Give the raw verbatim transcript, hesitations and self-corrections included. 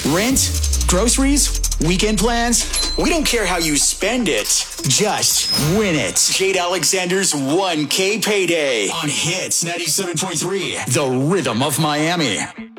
Rent? Groceries? Weekend plans? We don't care how you spend it. Just win it. Jade Alexander's one K Payday on Hits ninety-seven point three, the rhythm of Miami.